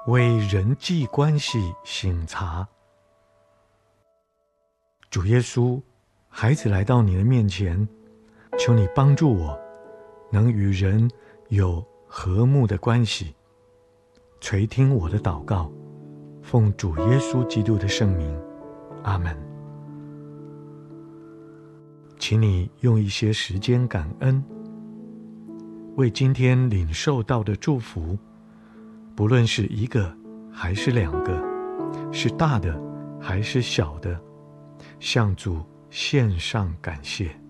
为人际关系省察。主耶稣，孩子来到你的面前，求你帮助我，能与人有和睦的关系。垂听我的祷告，奉主耶稣基督的圣名，阿们。请你用一些时间感恩，为今天领受到的祝福，不论是一个还是两个，是大的还是小的，向主献上感谢。